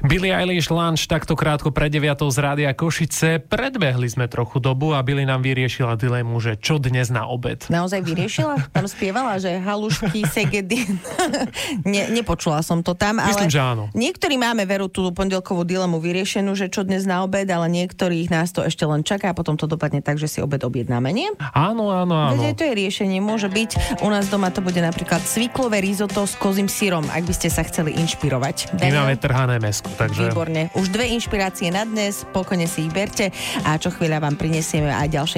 Billie Eilish Lunch takto krátko pred 9 z Rádia Košice. Predbehli sme trochu dobu a Billie nám vyriešila dilemu, že čo dnes na obed. Naozaj vyriešila? Tam spievala, že halušky, segedy. Nepočula som to tam, ale myslím, že áno. Niektorí máme veru tú pondelkovú dilemu vyriešenú, že čo dnes na obed, ale niektorých nás to ešte len čaká a potom to dopadne tak, že si obed objednáme, nie? Áno. Veď aj to je riešenie, môže byť. U nás doma to bude napríklad cviklové risotto s kozím syrom, ak by ste sa chceli inšpirovať. My máme trhané mäsko. Takže... Výborne. Už 2 inšpirácie na dnes, pokojne si ich berte a čo chvíľa vám prinesieme aj ďalšie